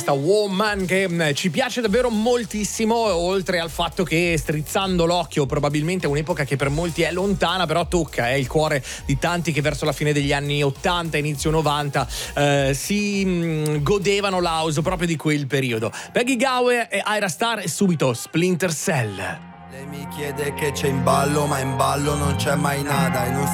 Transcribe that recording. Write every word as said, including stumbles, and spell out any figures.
questa Woman che mh, ci piace davvero moltissimo, oltre al fatto che strizzando l'occhio probabilmente è un'epoca che per molti è lontana, però tocca, è il cuore di tanti che verso la fine degli anni ottanta, inizio novanta eh, si mh, godevano l'house proprio di quel periodo. Peggy Gouwe e Ira Star e subito Splinter Cell. Lei mi chiede che c'è in ballo, ma in ballo non c'è mai nada. In un